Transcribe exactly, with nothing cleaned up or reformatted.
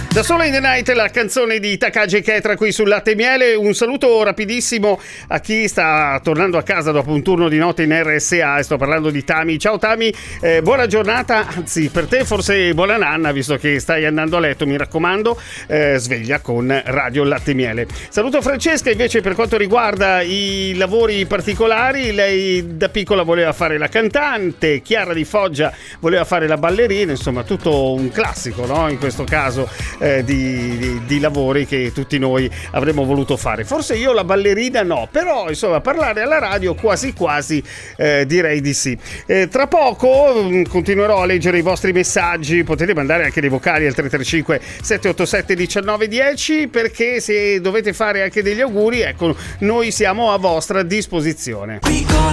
Da Sola in the Night, la canzone di Takagi e Ketra qui sul Latte e Miele. Un saluto rapidissimo a chi sta tornando a casa dopo un turno di notte in R S A, e sto parlando di Tami. Ciao Tami, eh, buona giornata, anzi per te forse buona nanna, visto che stai andando a letto, mi raccomando, eh, sveglia con Radio Latte e Miele. Saluto Francesca invece per quanto riguarda i lavori particolari. Lei da piccola voleva fare la cantante, Chiara di Foggia voleva fare la ballerina, insomma tutto un classico, no? In questo caso Eh, di, di, di lavori che tutti noi avremmo voluto fare. Forse io la ballerina no, però insomma parlare alla radio quasi quasi eh, direi di sì. Eh, tra poco mh, continuerò a leggere i vostri messaggi, potete mandare anche dei vocali al tre tre cinque sette otto sette uno nove uno zero, perché se dovete fare anche degli auguri, ecco, noi siamo a vostra disposizione.